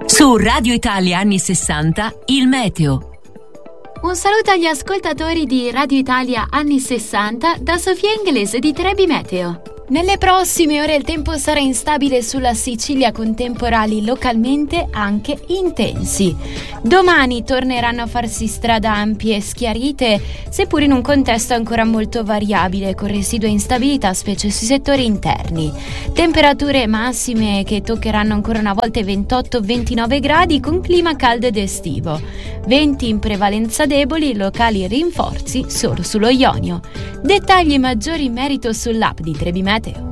Su Radio Italia anni 60, il meteo. Un saluto agli ascoltatori di Radio Italia anni 60 da Sofia Inglese di Trebi Meteo. Nelle prossime ore il tempo sarà instabile sulla Sicilia con temporali localmente anche intensi. Domani torneranno a farsi strada ampie e schiarite, seppur in un contesto ancora molto variabile, con residua instabilità specie sui settori interni. Temperature massime che toccheranno ancora una volta i 28-29 gradi con clima caldo ed estivo. Venti in prevalenza deboli, locali rinforzi solo sullo Ionio. Dettagli maggiori in merito sull'app di Trebi Meteo.